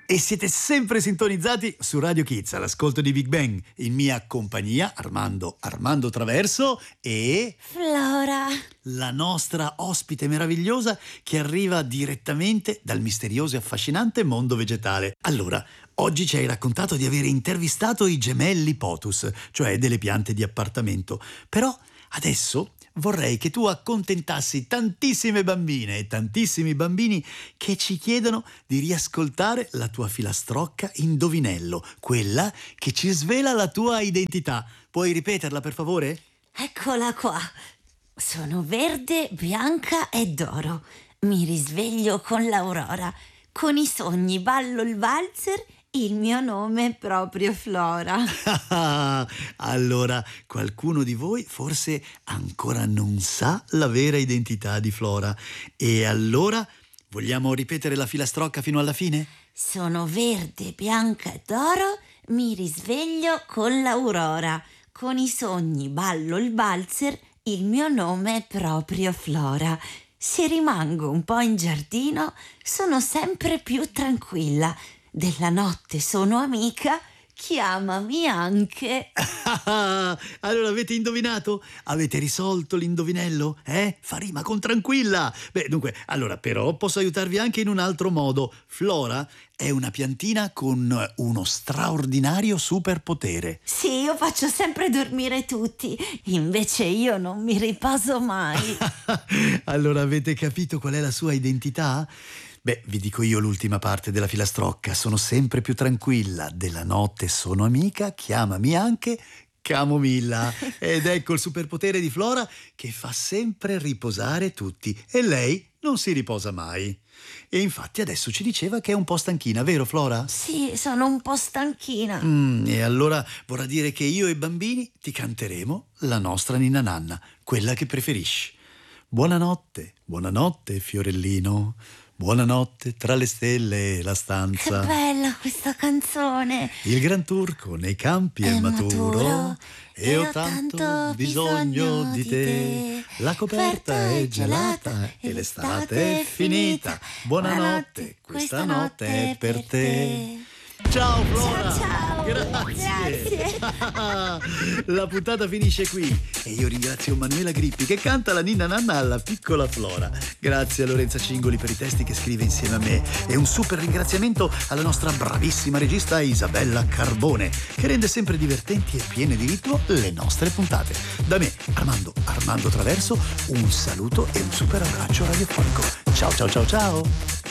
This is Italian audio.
E siete sempre sintonizzati su Radio Kids, all'ascolto di Big Bang, in mia compagnia Armando Traverso e Flora, la nostra ospite meravigliosa che arriva direttamente dal misterioso e affascinante mondo vegetale. Allora, oggi ci hai raccontato di aver intervistato i gemelli Potus, cioè delle piante di appartamento. Però adesso vorrei che tu accontentassi tantissime bambine e tantissimi bambini che ci chiedono di riascoltare la tua filastrocca indovinello, quella che ci svela la tua identità. Puoi ripeterla, per favore? eccola qua. Sono verde, bianca e d'oro. Mi risveglio con l'aurora. Con i sogni ballo il valzer. Il mio nome è proprio Flora. Allora, qualcuno di voi forse ancora non sa la vera identità di Flora. E allora, vogliamo ripetere la filastrocca fino alla fine? Sono verde, bianca e d'oro. Mi risveglio con l'aurora. Con i sogni ballo il valzer. Il mio nome è proprio Flora. Se rimango un po' in giardino, sono sempre più tranquilla. Della notte sono amica, chiamami anche. Allora avete indovinato? Avete risolto l'indovinello? Fa rima con tranquilla. Beh, dunque, allora però posso aiutarvi anche in un altro modo. Flora è una piantina con uno straordinario superpotere. Sì, io faccio sempre dormire tutti, invece io non mi riposo mai. Allora avete capito qual è la sua identità? Beh, vi dico io l'ultima parte della filastrocca. Sono sempre più tranquilla, della notte sono amica, chiamami anche Camomilla. Ed ecco il superpotere di Flora che fa sempre riposare tutti e lei non si riposa mai. E infatti adesso ci diceva che è un po' stanchina, vero Flora? Sì, sono un po' stanchina. E allora vorrà dire che io e i bambini ti canteremo la nostra ninna nanna, quella che preferisci. Buonanotte, buonanotte fiorellino. Buonanotte tra le stelle e la stanza. Che bella questa canzone. Il gran turco nei campi è maturo e ho tanto bisogno di te. La coperta è gelata e l'estate è finita. Buonanotte, questa notte è per te. Ciao Flora. Ciao. Grazie. Grazie. La puntata finisce qui e io ringrazio Manuela Grippi che canta la ninna nanna alla piccola Flora. Grazie a Lorenza Cingoli per i testi che scrive insieme a me e un super ringraziamento alla nostra bravissima regista Isabella Carbone che rende sempre divertenti e piene di ritmo le nostre puntate. Da me, Armando Traverso, un saluto e un super abbraccio radiofonico. Ciao ciao ciao ciao.